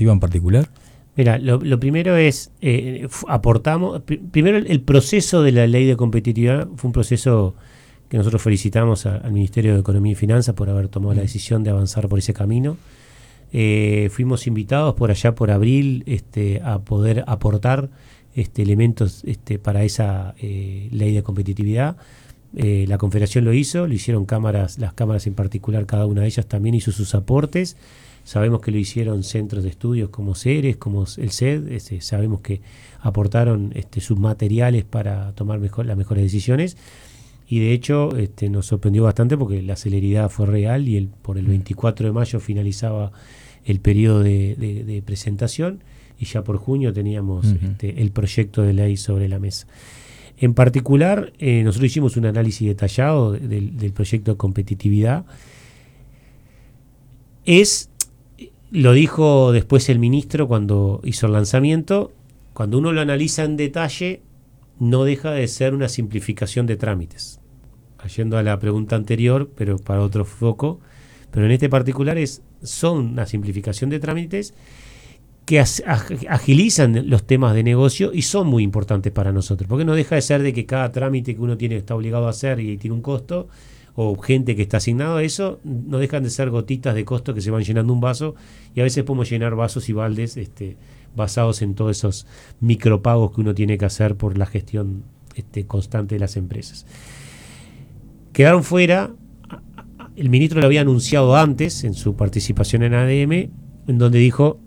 competitiva en particular? Mira, lo primero es, aportamos, primero el proceso de la ley de competitividad fue un proceso que nosotros felicitamos al Ministerio de Economía y Finanzas por haber tomado la decisión de avanzar por ese camino. Fuimos invitados por allá por abril a poder aportar elementos para esa ley de competitividad. La Confederación lo hizo, lo hicieron las cámaras en particular, cada una de ellas también hizo sus aportes. Sabemos que lo hicieron centros de estudios como CERES, como el CED, sabemos que aportaron sus materiales para tomar las mejores decisiones. Y de hecho nos sorprendió bastante porque la celeridad fue real y por el 24 de mayo finalizaba el periodo de presentación y ya por junio teníamos el proyecto de ley sobre la mesa. En particular, nosotros hicimos un análisis detallado del proyecto de competitividad. Lo dijo después el ministro cuando hizo el lanzamiento, cuando uno lo analiza en detalle, no deja de ser una simplificación de trámites. Yendo a la pregunta anterior, pero para otro foco, pero en este particular son una simplificación de trámites que agilizan los temas de negocio y son muy importantes para nosotros, porque no deja de ser de que cada trámite que uno está obligado a hacer y tiene un costo, o gente que está asignado a eso, no dejan de ser gotitas de costo que se van llenando un vaso, y a veces podemos llenar vasos y baldes basados en todos esos micropagos que uno tiene que hacer por la gestión constante de las empresas. Quedaron fuera, el ministro lo había anunciado antes en su participación en ADM, en donde dijo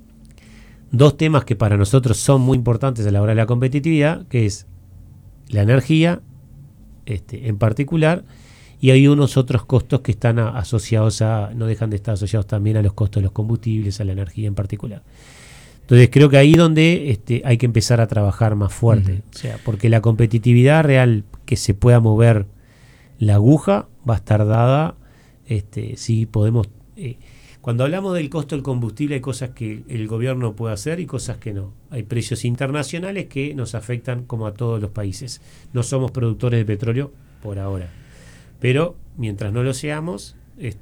dos temas que para nosotros son muy importantes a la hora de la competitividad, que es la energía en particular, y hay unos otros costos que están asociados no dejan de estar asociados también a los costos de los combustibles, a la energía en particular. Entonces creo que ahí donde hay que empezar a trabajar más fuerte, o sea, porque la competitividad real que se pueda mover la aguja va a estar dada si podemos. Cuando hablamos del costo del combustible hay cosas que el gobierno puede hacer y cosas que no. Hay precios internacionales que nos afectan como a todos los países. No somos productores de petróleo por ahora, pero mientras no lo seamos,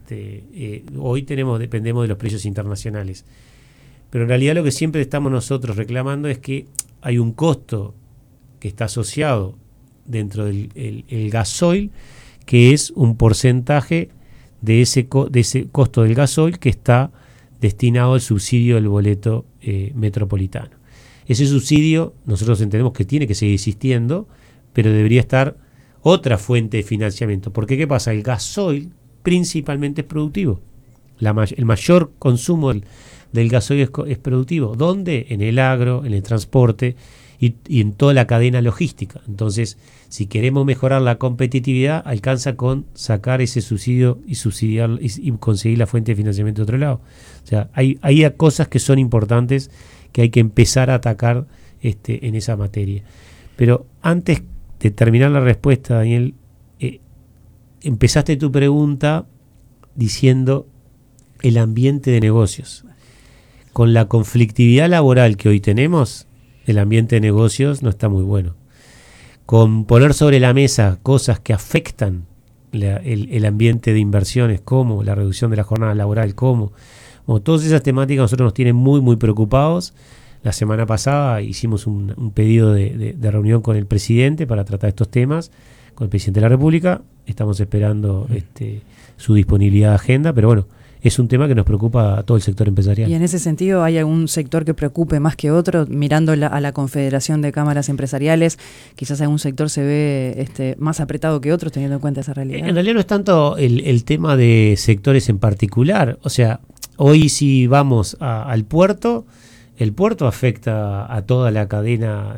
hoy dependemos de los precios internacionales. Pero en realidad lo que siempre estamos nosotros reclamando es que hay un costo que está asociado dentro del el gasoil, que es un porcentaje de ese costo del gasoil que está destinado al subsidio del boleto metropolitano. Ese subsidio nosotros entendemos que tiene que seguir existiendo, pero debería estar otra fuente de financiamiento. Porque ¿qué pasa? El gasoil principalmente es productivo. El mayor consumo del gasoil es productivo. ¿Dónde? En el agro, en el transporte y en toda la cadena logística. Entonces, si queremos mejorar la competitividad, alcanza con sacar ese subsidio y subsidiar y conseguir la fuente de financiamiento de otro lado. O sea, hay cosas que son importantes que hay que empezar a atacar en esa materia. Pero antes de terminar la respuesta, Daniel, empezaste tu pregunta diciendo el ambiente de negocios. Con la conflictividad laboral que hoy tenemos, el ambiente de negocios no está muy bueno. Con poner sobre la mesa cosas que afectan el ambiente de inversiones, como la reducción de la jornada laboral, como todas esas temáticas nosotros nos tienen muy, muy preocupados. La semana pasada hicimos un pedido de reunión con el presidente para tratar estos temas, con el presidente de la República. Estamos esperando su disponibilidad de agenda, pero bueno, es un tema que nos preocupa a todo el sector empresarial. Y en ese sentido, ¿hay algún sector que preocupe más que otro? Mirando a la Confederación de Cámaras Empresariales, quizás algún sector se ve más apretado que otros, teniendo en cuenta esa realidad. En realidad no es tanto el tema de sectores en particular. O sea, hoy si vamos al puerto, el puerto afecta a toda la cadena,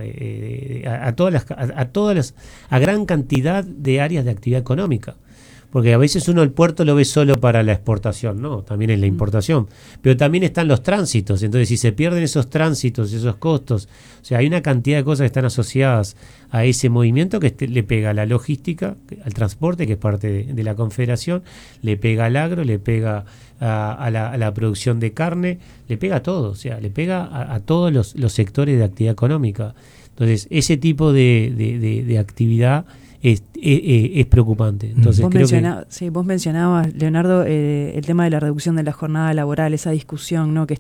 a gran cantidad de áreas de actividad económica. Porque a veces uno el puerto lo ve solo para la exportación, no, también es la importación. Pero también están los tránsitos, entonces si se pierden esos tránsitos, esos costos, o sea, hay una cantidad de cosas que están asociadas a ese movimiento que le pega a la logística, al transporte, que es parte de la Confederación, le pega al agro, le pega a la producción de carne, le pega a todo, o sea, le pega a todos los sectores de actividad económica. Entonces, ese tipo de actividad es preocupante. Entonces, vos mencionabas, Leonardo, el tema de la reducción de la jornada laboral, esa discusión, ¿no?, que